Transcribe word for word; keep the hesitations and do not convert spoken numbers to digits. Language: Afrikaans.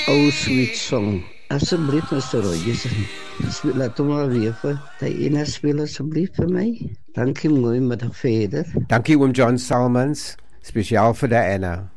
Oh Sweet Song. Asseblief, mister Rogerson. Speel laat hom maar weer vir die ene speel asseblief vir my. Dankie, mooi middag verder. Dankie oom John Salmons, spesiaal vir Diana.